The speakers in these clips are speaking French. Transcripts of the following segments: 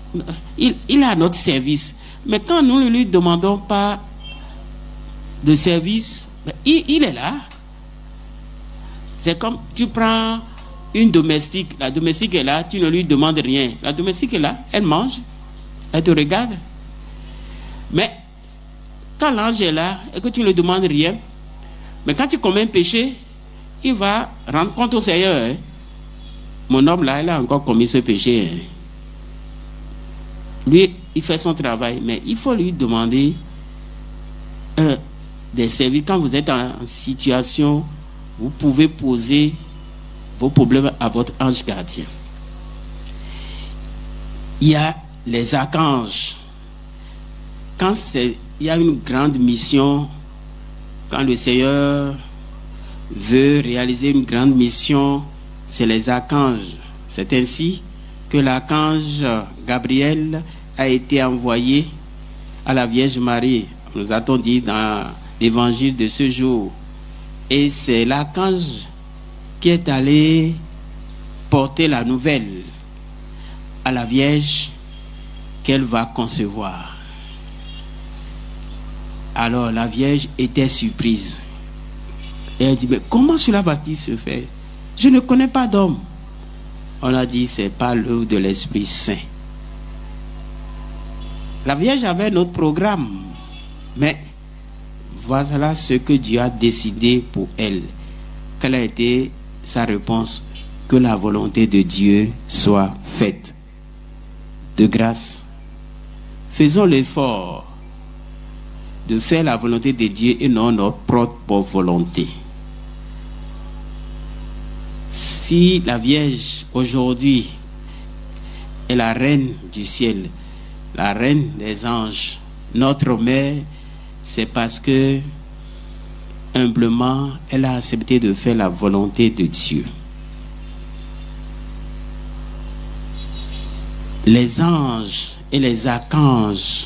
il est à notre service. Mais quand nous ne lui demandons pas de service, il est là. C'est comme tu prends une domestique, la domestique est là, tu ne lui demandes rien. La domestique est là, elle mange, elle te regarde. Mais quand l'ange est là et que tu ne lui demandes rien, mais quand tu commets un péché, il va rendre compte au Seigneur. Hein. Mon homme là, il a encore commis ce péché. Hein. Lui, il fait son travail, mais il faut lui demander des services. Quand vous êtes en situation, vous pouvez poser vos problèmes à votre ange gardien. Il y a les archanges. Quand il y a une grande mission, quand le Seigneur veut réaliser une grande mission, c'est les archanges. C'est ainsi que l'archange Gabriel a été envoyé à la Vierge Marie. Nous a-t-on dit dans l'évangile de ce jour. Et c'est l'archange qui est allé porter la nouvelle à la Vierge qu'elle va concevoir. Alors la Vierge était surprise. Et elle dit, mais comment cela va-t-il se faire? Je ne connais pas d'homme. On a dit, c'est pas l'œuvre de l'Esprit Saint. La Vierge avait notre programme, mais voilà ce que Dieu a décidé pour elle. Quelle a été sa réponse? Que la volonté de Dieu soit faite. De grâce, faisons l'effort de faire la volonté de Dieu et non notre propre volonté. Si la Vierge aujourd'hui est la reine du ciel, la reine des anges, notre mère, c'est parce que humblement elle a accepté de faire la volonté de Dieu. Les anges et les archanges,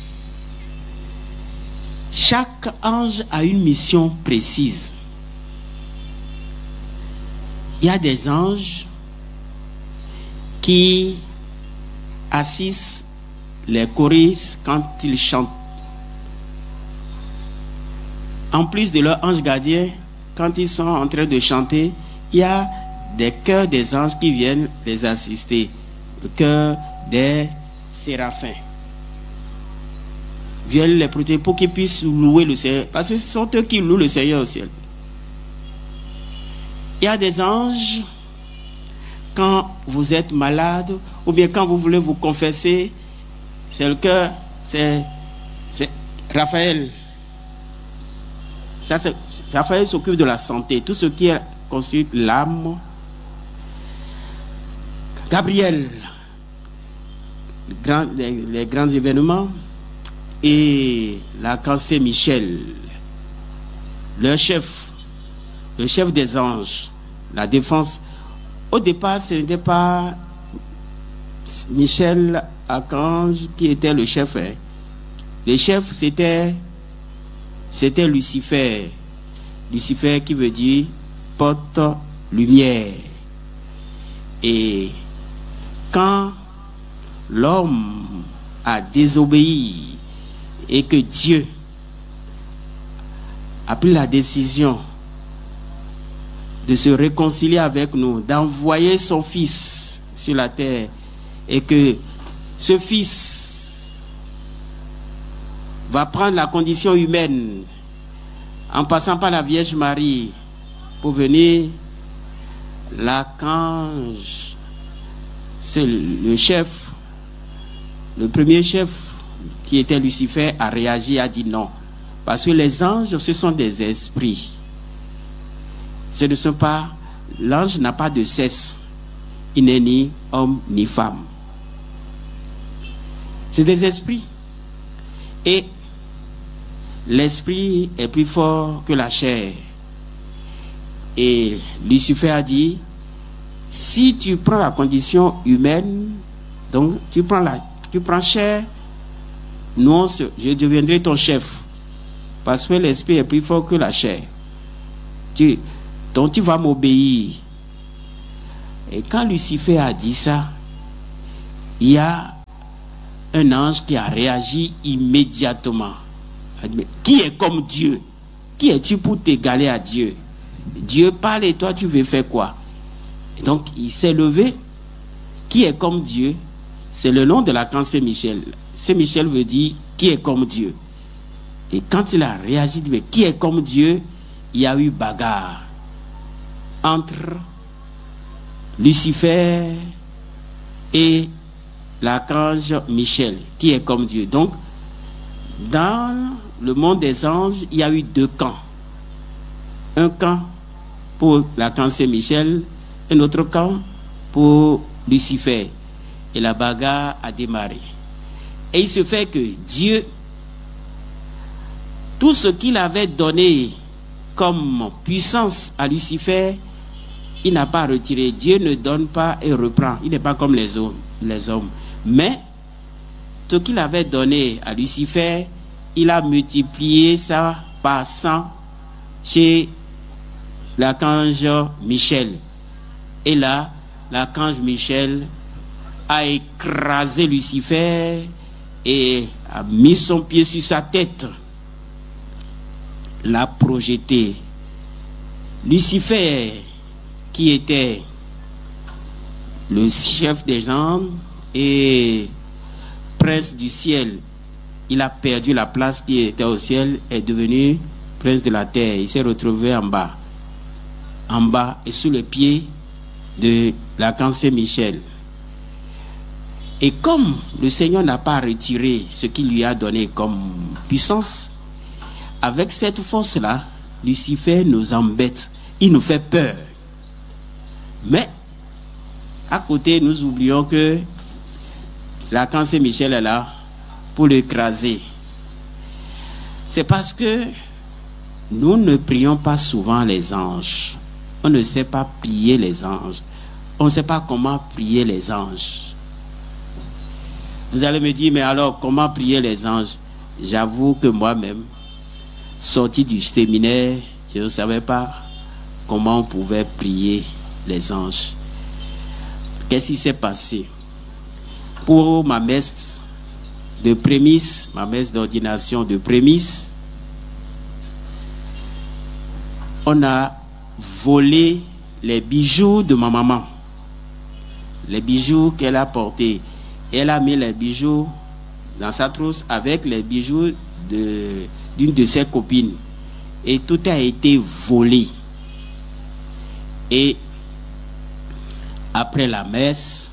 chaque ange a une mission précise. Il y a des anges qui assistent les choristes quand ils chantent. En plus de leur ange gardien, quand ils sont en train de chanter, il y a des chœurs des anges qui viennent les assister. Le chœur des séraphins viennent les protéger pour qu'ils puissent louer le Seigneur. Parce que ce sont eux qui louent le Seigneur au ciel. Il y a des anges, quand vous êtes malade, ou bien quand vous voulez vous confesser, c'est le cœur, c'est Raphaël. Raphaël s'occupe de la santé, tout ce qui est construit l'âme. Gabriel, les grands événements, et l'archange Michel, le chef des anges, la défense. Au départ, ce n'était pas Michel, archange, qui était le chef. Hein. Le chef, c'était Lucifer. Lucifer qui veut dire porte-lumière. Et quand l'homme a désobéi et que Dieu a pris la décision de se réconcilier avec nous, d'envoyer son fils sur la terre, et que ce fils va prendre la condition humaine en passant par la Vierge Marie pour venir, l'archange, c'est le chef, le premier chef qui était Lucifer, a réagi, a dit non. Parce que les anges, ce sont des esprits. Ce ne sont pas... L'ange n'a pas de sexe. Il n'est ni homme ni femme. C'est des esprits. Et l'esprit est plus fort que la chair. Et Lucifer a dit, si tu prends la condition humaine, donc tu prends chair, non, je deviendrai ton chef. Parce que l'esprit est plus fort que la chair. Donc tu vas m'obéir. Et quand Lucifer a dit ça, il y a un ange qui a réagi immédiatement. Mais qui est comme Dieu? Qui es-tu pour t'égaler à Dieu? Dieu parle et toi tu veux faire quoi? Et donc il s'est levé. Qui est comme Dieu? C'est le nom de l'archange Saint-Michel. Saint-Michel veut dire qui est comme Dieu. Et quand il a réagi, mais qui est comme Dieu? Il y a eu bagarre entre Lucifer et l'archange Michel, qui est comme Dieu. Donc, dans le monde des anges, il y a eu deux camps. Un camp pour l'archange Saint-Michel, un autre camp pour Lucifer. Et la bagarre a démarré. Et il se fait que Dieu, tout ce qu'il avait donné comme puissance à Lucifer, il n'a pas retiré. Dieu ne donne pas et reprend. Il n'est pas comme les hommes. Mais, ce qu'il avait donné à Lucifer, il a multiplié ça par 100 chez l'archange Michel. Et là, l'archange Michel a écrasé Lucifer et a mis son pied sur sa tête, l'a projeté. Lucifer, qui était le chef des anges et prince du ciel, il a perdu la place qui était au ciel, est devenu prince de la terre. Il s'est retrouvé en bas et sous le pied de l'archange Saint-Michel. Et comme le Seigneur n'a pas retiré ce qu'il lui a donné comme puissance, avec cette force-là, Lucifer nous embête, il nous fait peur. Mais, à côté, nous oublions que l'archange Saint-Michel est là pour l'écraser. C'est parce que nous ne prions pas souvent les anges. On ne sait pas prier les anges. On ne sait pas comment prier les anges. Vous allez me dire, mais alors, comment prier les anges? J'avoue que moi-même, sorti du séminaire, je ne savais pas comment on pouvait prier les anges. Qu'est-ce qui s'est passé? Pour ma messe de prémisse, ma messe d'ordination de prémisse, on a volé les bijoux de ma maman. Les bijoux qu'elle a portés. Elle a mis les bijoux dans sa trousse avec les bijoux d'une de ses copines. Et tout a été volé. Et après la messe,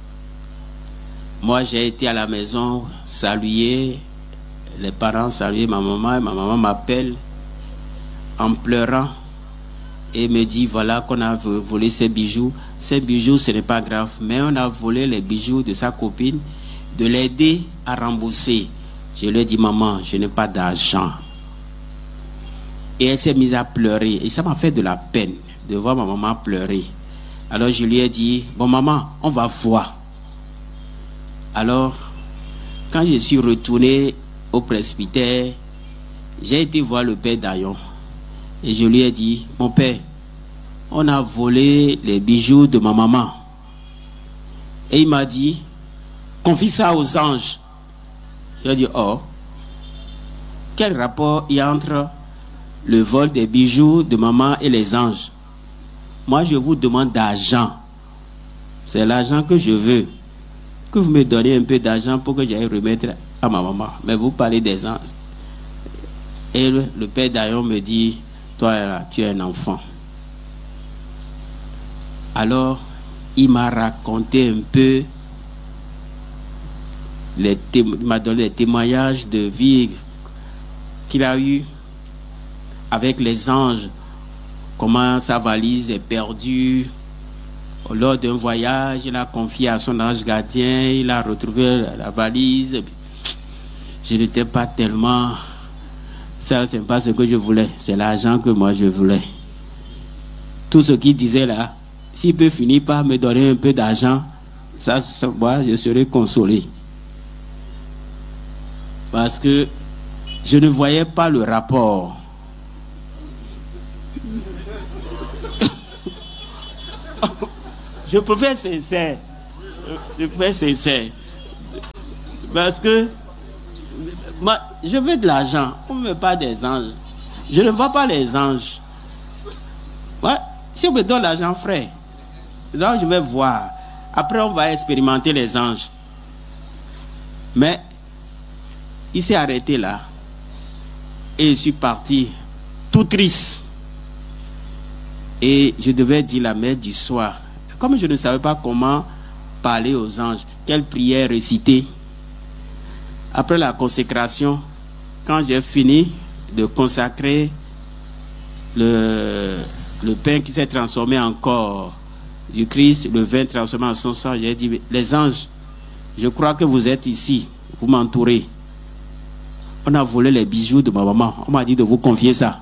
moi j'ai été à la maison saluer, les parents saluer ma maman. Ma maman m'appelle en pleurant et me dit voilà qu'on a volé ces bijoux. Ces bijoux, ce n'est pas grave, mais on a volé les bijoux de sa copine, de l'aider à rembourser. Je lui ai dit maman, je n'ai pas d'argent. Et elle s'est mise à pleurer. Et ça m'a fait de la peine de voir ma maman pleurer. Alors je lui ai dit bon maman, on va voir. Alors, quand je suis retourné au presbytère, j'ai été voir le père Dayon. Et je lui ai dit, mon père, on a volé les bijoux de ma maman. Et il m'a dit, confie ça aux anges. J'ai dit, oh, quel rapport il y a entre le vol des bijoux de maman et les anges? Moi, je vous demande d'argent. C'est l'argent que je veux. Que vous me donnez un peu d'argent pour que j'aille remettre à ma maman. Mais vous parlez des anges. Et le père Dayon me dit, toi là, tu es un enfant. Alors, il m'a raconté un peu, il m'a donné les témoignages de vie qu'il a eu avec les anges, comment sa valise est perdue. Lors d'un voyage, il a confié à son ange gardien, il a retrouvé la valise. Je n'étais pas tellement... Ça, ce n'est pas ce que je voulais, c'est l'argent que moi je voulais. Tout ce qu'il disait là, s'il peut finir par me donner un peu d'argent, ça moi, je serai consolé. Parce que je ne voyais pas le rapport. Je préfère sincère. Je préfère sincère. Parce que moi, je veux de l'argent. On ne me parle des anges. Je ne vois pas les anges. Ouais, si on me donne l'argent frais, là je vais voir. Après, on va expérimenter les anges. Mais il s'est arrêté là. Et je suis parti tout triste. Et je devais dire la messe du soir. Comme je ne savais pas comment parler aux anges, quelle prière réciter. Après la consécration, quand j'ai fini de consacrer le pain qui s'est transformé en corps du Christ, le vin transformé en son sang, j'ai dit, les anges, je crois que vous êtes ici, vous m'entourez. On a volé les bijoux de ma maman, on m'a dit de vous confier ça.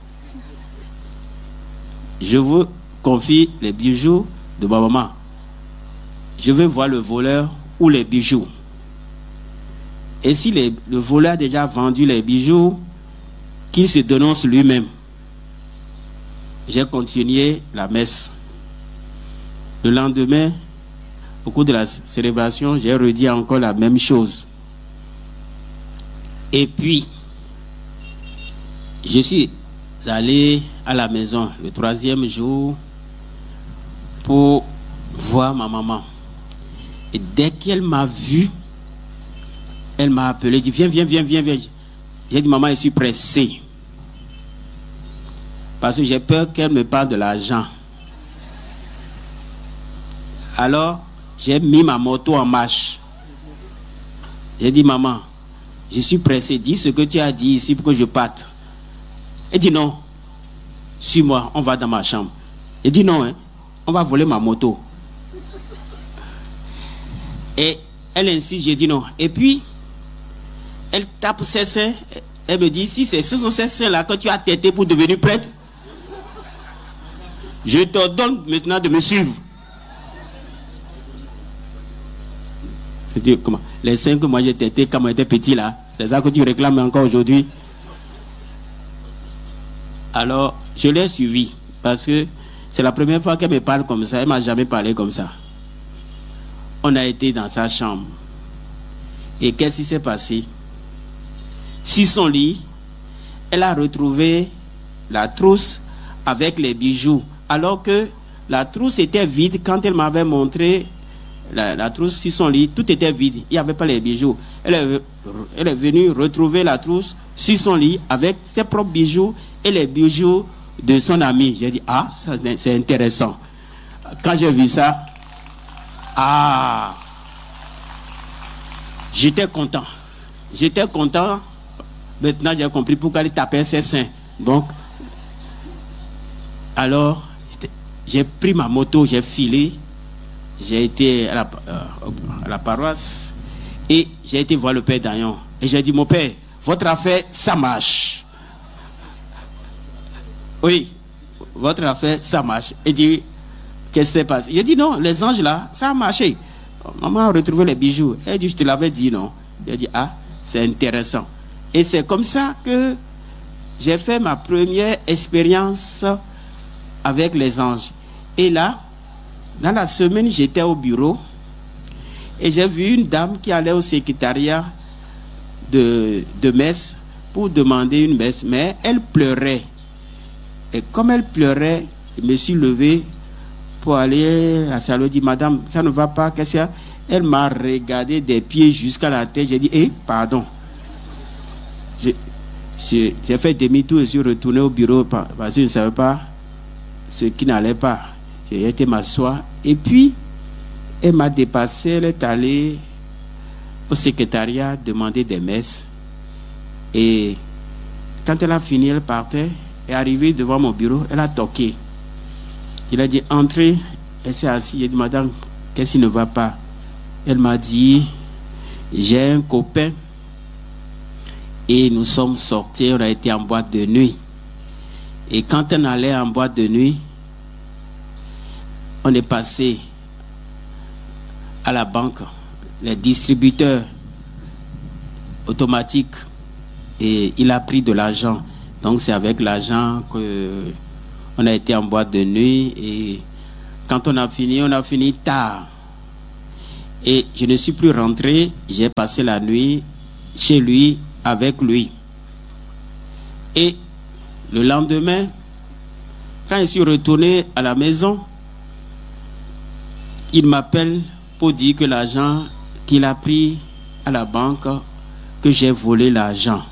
Je vous confie les bijoux de ma maman. Je veux voir le voleur ou les bijoux. Et si le voleur a déjà vendu les bijoux, qu'il se dénonce lui-même. J'ai continué la messe. Le lendemain, au cours de la célébration, j'ai redit encore la même chose. Et puis, je suis allé à la maison le 3e jour pour voir ma maman. Et dès qu'elle m'a vu, elle m'a appelé, dit viens. J'ai dit maman, je suis pressé. Parce que j'ai peur qu'elle me parle de l'argent. Alors, j'ai mis ma moto en marche. J'ai dit maman, je suis pressé, dis ce que tu as dit ici pour que je parte. Elle dit non, suis-moi, on va dans ma chambre. Elle dit non, hein, on va voler ma moto. Et elle insiste, j'ai dit non. Et puis, elle tape ses seins, elle me dit, si ce sont ces seins-là que tu as têté pour devenir prêtre, je te donne maintenant de me suivre. Je dis, comment? Les seins que moi j'ai têté quand j'étais petit là, c'est ça que tu réclames encore aujourd'hui? Alors, je l'ai suivi, parce que c'est la première fois qu'elle me parle comme ça, elle ne m'a jamais parlé comme ça. On a été dans sa chambre. Et qu'est-ce qui s'est passé? Sur son lit, elle a retrouvé la trousse avec les bijoux, alors que la trousse était vide. Quand elle m'avait montré la trousse sur son lit, tout était vide, il n'y avait pas les bijoux. Elle est venue retrouver la trousse sur son lit avec ses propres bijoux et les bijoux de son ami. J'ai dit, ah, c'est intéressant. Quand j'ai vu ça, ah, j'étais content. Maintenant, j'ai compris pourquoi elle tapait ses seins. Donc, alors, j'ai pris ma moto, j'ai filé. J'ai été à la paroisse et j'ai été voir le père Dayon. Et j'ai dit, mon père, votre affaire, ça marche. Oui, votre affaire, ça marche. Il dit, qu'est-ce qui s'est passé? Il dit, non, les anges là, ça a marché. Maman a retrouvé les bijoux. Elle dit, je te l'avais dit, non? J'ai dit, ah, c'est intéressant. Et c'est comme ça que j'ai fait ma première expérience avec les anges. Et là, dans la semaine, j'étais au bureau et j'ai vu une dame qui allait au secrétariat de messe pour demander une messe, mais elle pleurait. Et comme elle pleurait, je me suis levé pour aller à la salle. Je dis, madame, ça ne va pas, qu'est-ce qu'il y a? Elle m'a regardé des pieds jusqu'à la tête. J'ai dit, pardon. J'ai fait demi-tour et suis retourné au bureau parce que je ne savais pas ce qui n'allait pas. J'ai été m'asseoir et puis elle m'a dépassé, elle est allée au secrétariat demander des messes et quand elle a fini, elle partait, est arrivée devant mon bureau, elle a toqué. Il a dit entrez, elle s'est assise, j'ai dit madame, qu'est-ce qui ne va pas? Elle m'a dit j'ai un copain et nous sommes sortis, on a été en boîte de nuit et quand on allait en boîte de nuit, on est passé à la banque, les distributeurs automatiques, et il a pris de l'argent. Donc c'est avec l'argent qu'on a été en boîte de nuit et quand on a fini tard. Et je ne suis plus rentré, j'ai passé la nuit chez lui, avec lui. Et le lendemain, quand je suis retourné à la maison, il m'appelle pour dire que l'argent qu'il a pris à la banque, que j'ai volé l'argent.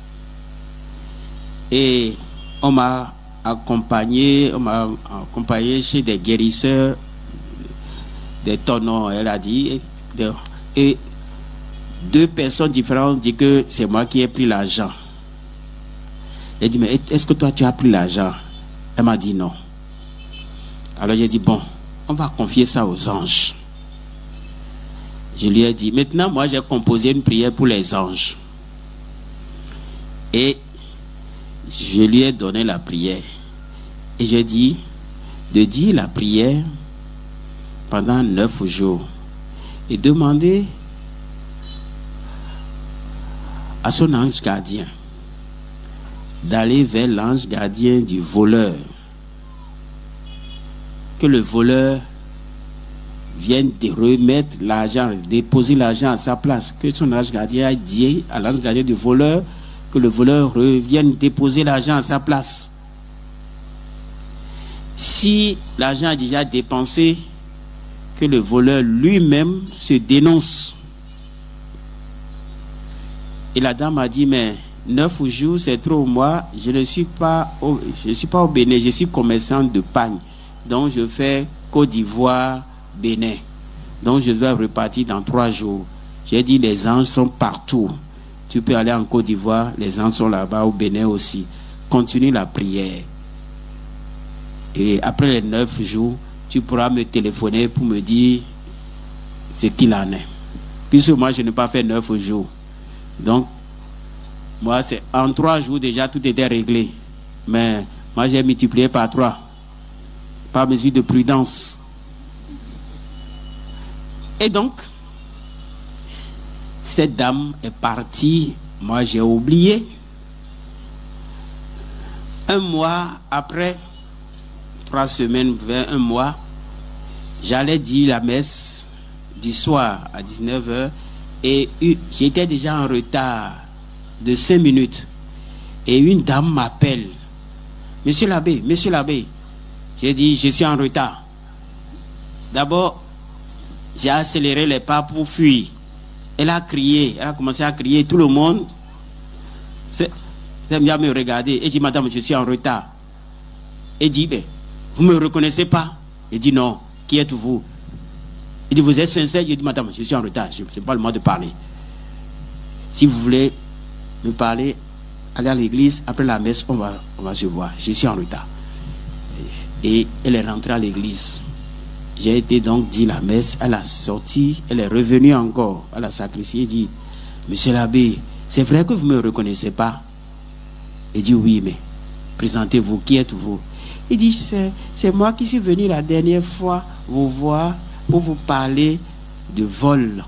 Et on m'a accompagné chez des guérisseurs, des tonneaux, elle a dit. Et 2 personnes différentes disent que c'est moi qui ai pris l'argent. Elle dit, mais est-ce que toi tu as pris l'argent? Elle m'a dit non. Alors j'ai dit, bon, on va confier ça aux anges. Je lui ai dit, maintenant moi j'ai composé une prière pour les anges. Et je lui ai donné la prière. Et j'ai dit de dire la prière pendant 9 jours. Et demander à son ange gardien d'aller vers l'ange gardien du voleur. Que le voleur vienne de remettre l'argent, déposer l'argent à sa place. Que son ange gardien a dit à l'ange gardien du voleur que le voleur revienne déposer l'argent à sa place. Si l'argent est déjà dépensé, que le voleur lui-même se dénonce. Et la dame a dit, mais 9 jours, c'est trop. Moi, je ne suis pas au Bénin, je suis commerçant de pagne. Donc, je fais Côte d'Ivoire, Bénin. Donc, je dois repartir dans 3 jours. J'ai dit, les anges sont partout. Tu peux aller en Côte d'Ivoire, les anges sont là-bas, au Bénin aussi. Continue la prière. Et après les 9 jours, tu pourras me téléphoner pour me dire ce qu'il en est. Puisque moi, je n'ai pas fait 9 jours. Donc, moi, c'est en 3 jours déjà, tout était réglé. Mais moi, j'ai multiplié par 3. Par mesure de prudence. Et donc, cette dame est partie. Moi, j'ai oublié. 1 mois après, 3 semaines, vers 1 mois, j'allais dire la messe du soir à 19h et j'étais déjà en retard de 5 minutes. Et une dame m'appelle. Monsieur l'abbé, monsieur l'abbé. J'ai dit, je suis en retard. D'abord, j'ai accéléré les pas pour fuir. Elle a crié, elle a commencé à crier, tout le monde s'est mis à me regarder. Et j'ai dit, madame, je suis en retard. Elle dit, ben, vous ne me reconnaissez pas? Elle dit, non. Qui êtes-vous? Il dit, vous êtes sincère? J'ai dit, madame, je suis en retard. Je n'ai pas le moment de parler. Si vous voulez me parler, allez à l'église. Après la messe, on va se voir. Je suis en retard. Et elle est rentrée à l'église. J'ai été donc dit la messe. Elle a sorti. Elle est revenue encore à la sacristie et dit, monsieur l'abbé, c'est vrai que vous ne me reconnaissez pas? Elle dit, oui, mais présentez-vous. Qui êtes-vous? Il dit, c'est moi qui suis venu la dernière fois vous voir pour vous parler de vol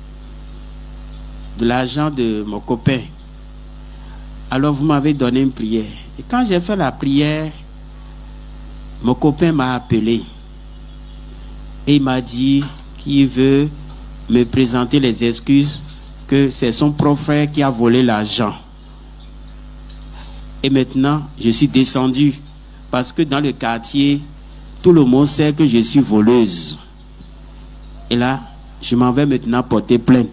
de l'argent de mon copain. Alors vous m'avez donné une prière. Et quand j'ai fait la prière, mon copain m'a appelé et il m'a dit qu'il veut me présenter les excuses, que c'est son propre frère qui a volé l'argent. Et maintenant, je suis descendu parce que dans le quartier, tout le monde sait que je suis voleuse. Et là, je m'en vais maintenant porter plainte.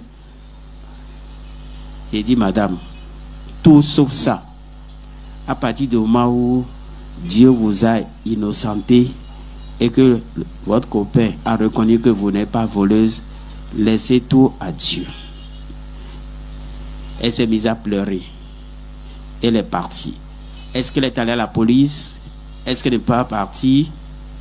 J'ai dit, madame, tout sauf ça. À partir du moment où Dieu vous a innocenté et que votre copain a reconnu que vous n'êtes pas voleuse, laissez tout à Dieu. Elle s'est mise à pleurer. Elle est partie. Est-ce qu'elle est allée à la police? Est-ce qu'elle n'est pas partie?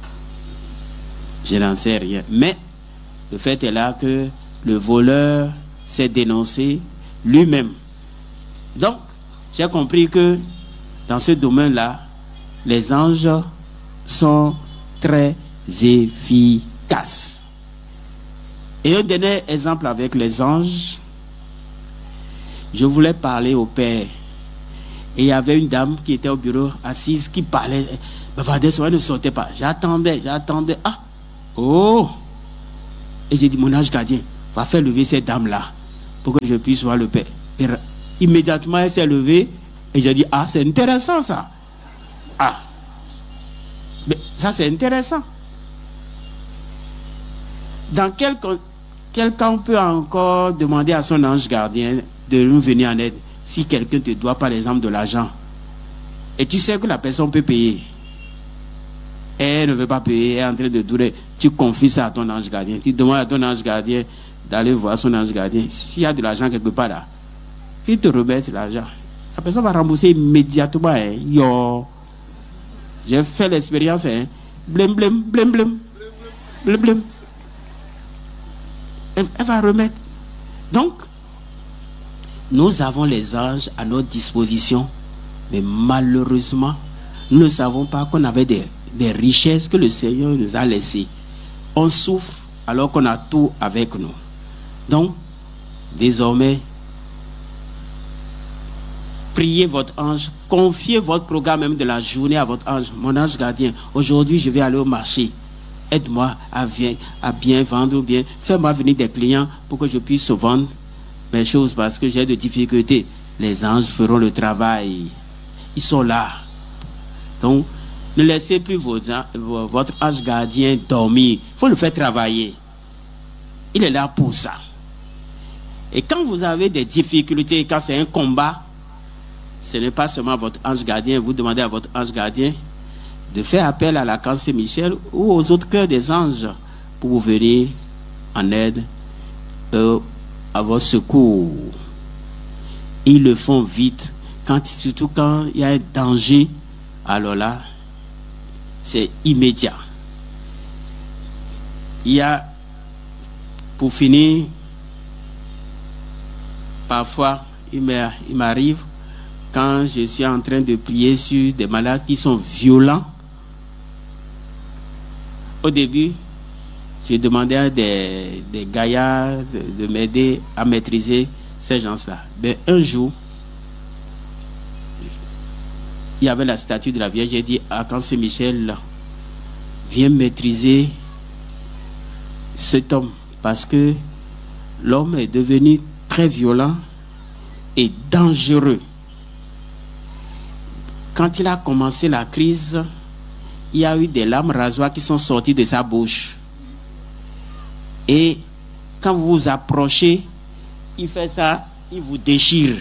Je n'en sais rien. Mais le fait est là que le voleur s'est dénoncé lui-même. Donc, j'ai compris que dans ce domaine-là, les anges sont très efficaces. Et un dernier exemple avec les anges, je voulais parler au père. Et il y avait une dame qui était au bureau, assise, qui parlait. Elle ne sortait pas. J'attendais. Ah! Oh! Et j'ai dit, mon ange gardien, va faire lever cette dame-là pour que je puisse voir le Père. Et immédiatement, elle s'est levée et j'ai dit, ah, c'est intéressant ça. Ah, mais ça c'est intéressant. Dans quel cas on peut encore demander à son ange gardien de nous venir en aide si quelqu'un te doit par exemple de l'argent et tu sais que la personne peut payer, elle ne veut pas payer, elle est en train de douler, tu confies ça à ton ange gardien, tu demandes à ton ange gardien d'aller voir son ange gardien, s'il y a de l'argent quelque part là, il te remet l'argent, la personne va rembourser immédiatement, hein. Yo, j'ai fait l'expérience, hein. Blum blum blum blum blum blum. Elle va remettre. Donc, nous avons les anges à notre disposition, mais malheureusement, nous ne savons pas qu'on avait des richesses que le Seigneur nous a laissées. On souffre alors qu'on a tout avec nous. Donc, désormais, priez votre ange, confiez votre programme même de la journée à votre ange. Mon ange gardien, aujourd'hui je vais aller au marché. Aide-moi à bien vendre ou bien fais-moi venir des clients pour que je puisse vendre mes choses parce que j'ai des difficultés. Les anges feront le travail. Ils sont là. Donc, ne laissez plus votre ange gardien dormir. Il faut le faire travailler. Il est là pour ça. Et quand vous avez des difficultés, quand c'est un combat, ce n'est pas seulement votre ange gardien. Vous demandez à votre ange gardien de faire appel à l'archange Saint-Michel ou aux autres cœurs des anges pour vous venir en aide à votre secours. Ils le font vite, surtout quand il y a un danger, alors là, c'est immédiat. Il y a, pour finir, parfois, il m'arrive, quand je suis en train de prier sur des malades qui sont violents, au début, j'ai demandé à des gaillards de m'aider à maîtriser ces gens-là. Mais un jour, il y avait la statue de la Vierge. J'ai dit à Archange Saint-Michel, viens maîtriser cet homme, parce que l'homme est devenu très violent et dangereux. Quand il a commencé la crise, il y a eu des lames rasoirs qui sont sorties de sa bouche. Et quand vous vous approchez, il fait ça, il vous déchire.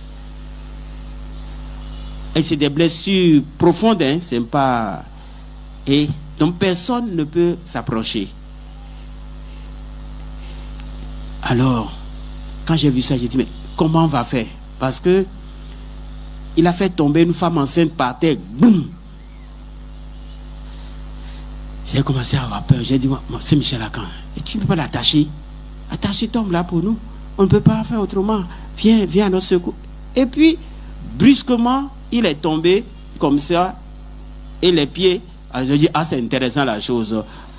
Et c'est des blessures profondes, hein, c'est pas... Et donc personne ne peut s'approcher. Alors, quand j'ai vu ça, j'ai dit, mais comment on va faire? Parce que il a fait tomber une femme enceinte par terre. Boum! J'ai commencé à avoir peur. J'ai dit, c'est Michel Lacan. Et tu ne peux pas l'attacher. Attache cet homme là pour nous. On ne peut pas faire autrement. Viens à notre secours. Et puis, brusquement, il est tombé comme ça. Et les pieds. Alors, je dis, c'est intéressant la chose.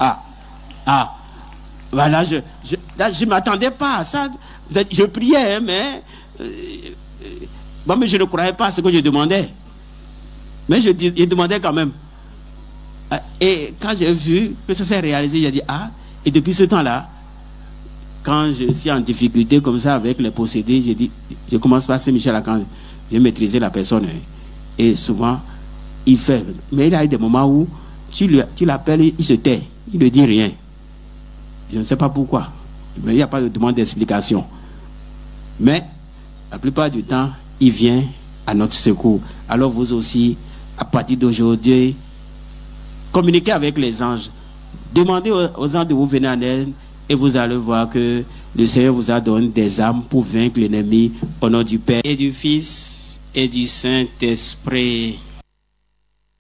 Voilà, je ne m'attendais pas à ça. Je priais, hein, mais je ne croyais pas à ce que je demandais. Mais je demandais quand même. Et quand j'ai vu que ça s'est réalisé, j'ai dit, et depuis ce temps-là, quand je suis en difficulté comme ça avec les possédés, j'ai dit, je commence par Saint-Michel Lacan, je vais maîtriser la personne. Et souvent, il fait. Mais il y a eu des moments où tu l'appelles, il se tait, il ne dit rien. Je ne sais pas pourquoi, mais il n'y a pas de demande d'explication. Mais la plupart du temps, il vient à notre secours. Alors vous aussi, à partir d'aujourd'hui, communiquez avec les anges. Demandez aux anges de vous venir en aide et vous allez voir que le Seigneur vous a donné des armes pour vaincre l'ennemi au nom du Père et du Fils et du Saint-Esprit.